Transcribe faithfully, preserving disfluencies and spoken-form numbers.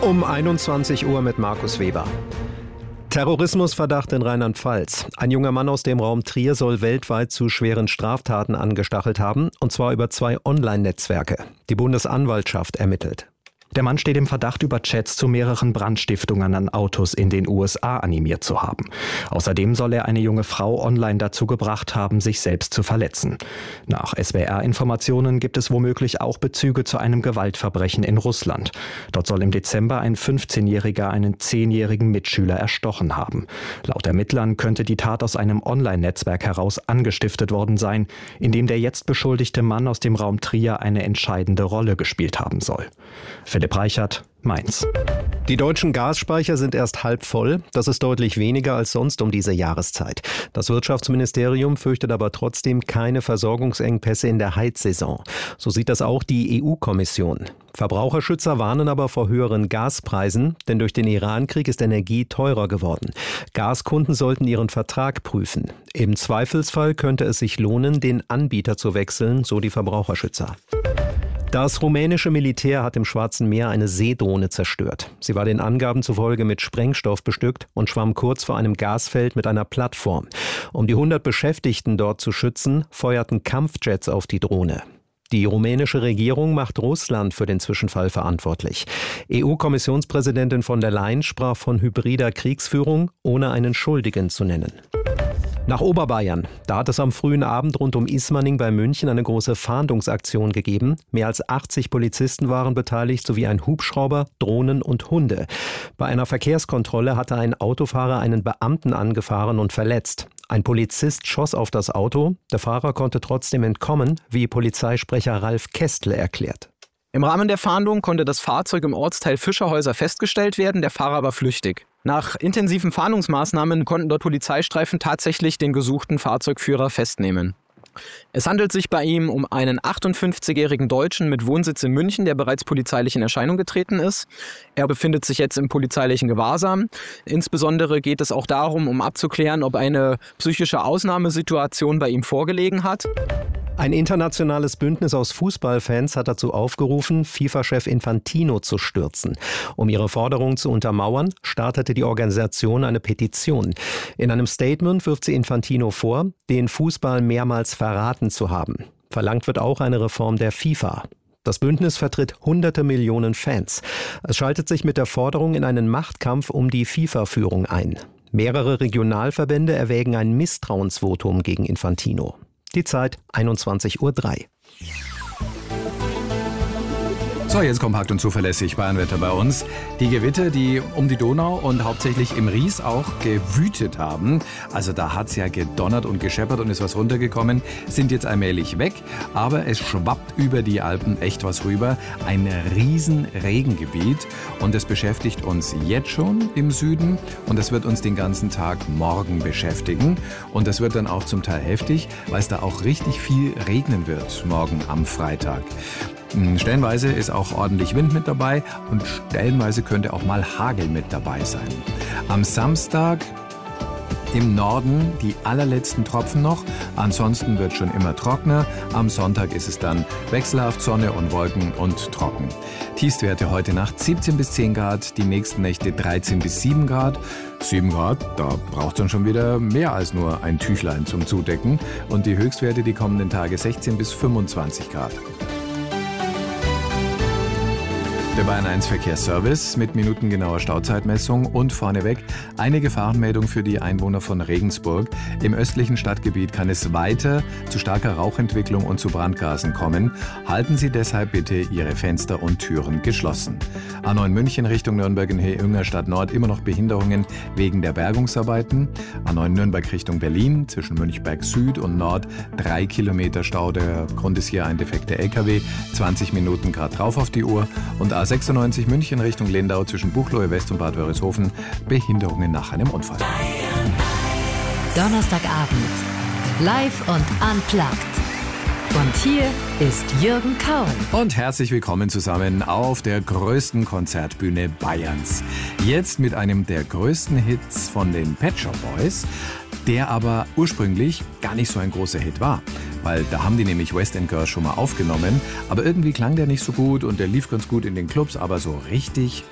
Um einundzwanzig Uhr mit Markus Weber. Terrorismusverdacht in Rheinland-Pfalz. Ein junger Mann aus dem Raum Trier soll weltweit zu schweren Straftaten angestachelt haben, und zwar über zwei Online-Netzwerke. Die Bundesanwaltschaft ermittelt. Der Mann steht im Verdacht, über Chats zu mehreren Brandstiftungen an Autos in den U S A animiert zu haben. Außerdem soll er eine junge Frau online dazu gebracht haben, sich selbst zu verletzen. Nach S W R-Informationen gibt es womöglich auch Bezüge zu einem Gewaltverbrechen in Russland. Dort soll im Dezember ein fünfzehnjähriger einen zehnjährigen Mitschüler erstochen haben. Laut Ermittlern könnte die Tat aus einem Online-Netzwerk heraus angestiftet worden sein, in dem der jetzt beschuldigte Mann aus dem Raum Trier eine entscheidende Rolle gespielt haben soll. Philipp Reichert, Mainz. Die deutschen Gasspeicher sind erst halb voll. Das ist deutlich weniger als sonst um diese Jahreszeit. Das Wirtschaftsministerium fürchtet aber trotzdem keine Versorgungsengpässe in der Heizsaison. So sieht das auch die E U-Kommission. Verbraucherschützer warnen aber vor höheren Gaspreisen, denn durch den Iran-Krieg ist Energie teurer geworden. Gaskunden sollten ihren Vertrag prüfen. Im Zweifelsfall könnte es sich lohnen, den Anbieter zu wechseln, so die Verbraucherschützer. Das rumänische Militär hat im Schwarzen Meer eine Seedrohne zerstört. Sie war den Angaben zufolge mit Sprengstoff bestückt und schwamm kurz vor einem Gasfeld mit einer Plattform. Um die hundert Beschäftigten dort zu schützen, feuerten Kampfjets auf die Drohne. Die rumänische Regierung macht Russland für den Zwischenfall verantwortlich. E U-Kommissionspräsidentin von der Leyen sprach von hybrider Kriegsführung, ohne einen Schuldigen zu nennen. Nach Oberbayern. Da hat es am frühen Abend rund um Ismaning bei München eine große Fahndungsaktion gegeben. Mehr als achtzig Polizisten waren beteiligt, sowie ein Hubschrauber, Drohnen und Hunde. Bei einer Verkehrskontrolle hatte ein Autofahrer einen Beamten angefahren und verletzt. Ein Polizist schoss auf das Auto. Der Fahrer konnte trotzdem entkommen, wie Polizeisprecher Ralf Kästle erklärt. Im Rahmen der Fahndung konnte das Fahrzeug im Ortsteil Fischerhäuser festgestellt werden, der Fahrer war flüchtig. Nach intensiven Fahndungsmaßnahmen konnten dort Polizeistreifen tatsächlich den gesuchten Fahrzeugführer festnehmen. Es handelt sich bei ihm um einen achtundfünfzigjährigen Deutschen mit Wohnsitz in München, der bereits polizeilich in Erscheinung getreten ist. Er befindet sich jetzt im polizeilichen Gewahrsam. Insbesondere geht es auch darum, um abzuklären, ob eine psychische Ausnahmesituation bei ihm vorgelegen hat. Ein internationales Bündnis aus Fußballfans hat dazu aufgerufen, FIFA-Chef Infantino zu stürzen. Um ihre Forderung zu untermauern, startete die Organisation eine Petition. In einem Statement wirft sie Infantino vor, den Fußball mehrmals verraten zu haben. Verlangt wird auch eine Reform der FIFA. Das Bündnis vertritt hunderte Millionen Fans. Es schaltet sich mit der Forderung in einen Machtkampf um die FIFA-Führung ein. Mehrere Regionalverbände erwägen ein Misstrauensvotum gegen Infantino. Die Zeit einundzwanzig Uhr drei. So, jetzt kompakt und zuverlässig Bayernwetter bei uns. Die Gewitter, die um die Donau und hauptsächlich im Ries auch gewütet haben, also da hat's ja gedonnert und gescheppert und ist was runtergekommen, sind jetzt allmählich weg. Aber es schwappt über die Alpen echt was rüber. Ein riesen Regengebiet. Und es beschäftigt uns jetzt schon im Süden. Und das wird uns den ganzen Tag morgen beschäftigen. Und das wird dann auch zum Teil heftig, weil es da auch richtig viel regnen wird morgen am Freitag. Stellenweise ist auch ordentlich Wind mit dabei und stellenweise könnte auch mal Hagel mit dabei sein. Am Samstag im Norden die allerletzten Tropfen noch, ansonsten wird schon immer trockener. Am Sonntag ist es dann wechselhaft Sonne und Wolken und trocken. Tiefstwerte heute Nacht siebzehn bis zehn Grad, die nächsten Nächte dreizehn bis sieben Grad. sieben Grad, da braucht es dann schon wieder mehr als nur ein Tüchlein zum Zudecken. Und die Höchstwerte die kommenden Tage sechzehn bis fünfundzwanzig Grad. Der Bayern eins Verkehrsservice mit minutengenauer Stauzeitmessung und vorneweg eine Gefahrenmeldung für die Einwohner von Regensburg. Im östlichen Stadtgebiet kann es weiter zu starker Rauchentwicklung und zu Brandgasen kommen. Halten Sie deshalb bitte Ihre Fenster und Türen geschlossen. A neun München Richtung Nürnberg in Ingolstadt Nord immer noch Behinderungen wegen der Bergungsarbeiten. A neun Nürnberg Richtung Berlin zwischen Münchberg Süd und Nord drei Kilometer Stau. Der Grund ist hier ein defekter L K W. zwanzig Minuten Grad drauf auf die Uhr. Und A sechsundneunzig München Richtung Lindau zwischen Buchloe West und Bad Wörishofen Behinderungen nach einem Unfall. Donnerstagabend. Live und unplugged. Und hier ist Jürgen Kaul. Und herzlich willkommen zusammen auf der größten Konzertbühne Bayerns. Jetzt mit einem der größten Hits von den Pet Shop Boys, der aber ursprünglich gar nicht so ein großer Hit war. Weil da haben die nämlich West End Girls schon mal aufgenommen, aber irgendwie klang der nicht so gut und der lief ganz gut in den Clubs, aber so richtig